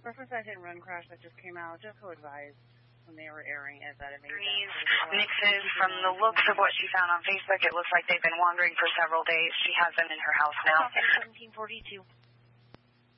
Reference that hit and run crash that just came out, just advised when they were airing it that it made mixes. From the looks of what she found on Facebook, it looks like they've been wandering for several days. She has them in her house now. 1742.